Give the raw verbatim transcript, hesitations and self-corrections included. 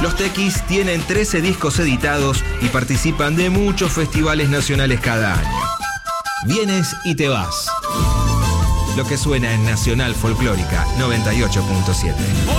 Los Tequis tienen trece discos editados y participan de muchos festivales nacionales cada año. Vienes y te vas. Lo que suena en Nacional Folclórica noventa y ocho punto siete.